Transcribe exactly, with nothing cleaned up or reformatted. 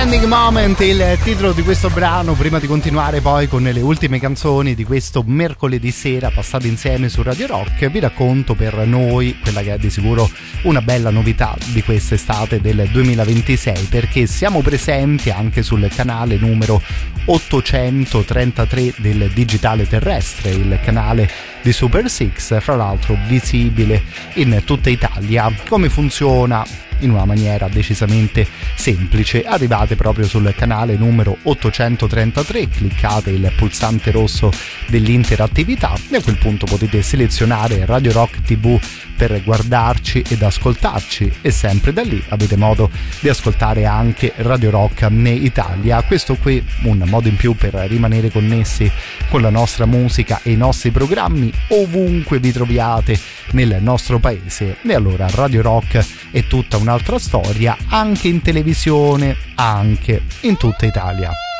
Standing Moment, il titolo di questo brano. Prima di continuare poi con le ultime canzoni di questo mercoledì sera passate insieme su Radio Rock, vi racconto per noi quella che è di sicuro una bella novità di quest'estate del duemilaventisei, perché siamo presenti anche sul canale numero ottocentotrentatré del digitale terrestre, il canale di Super Six, fra l'altro visibile in tutta Italia. Come funziona? In una maniera decisamente semplice. Arrivate proprio sul canale numero ottocentotrentatré, cliccate il pulsante rosso dell'interattività e a quel punto potete selezionare Radio Rock tivù per guardarci ed ascoltarci, e sempre da lì avete modo di ascoltare anche Radio Rock Italia. Questo qui un modo in più per rimanere connessi con la nostra musica e i nostri programmi ovunque vi troviate nel nostro paese. E allora Radio Rock è tutta un'altra storia, anche in televisione, anche in tutta Italia.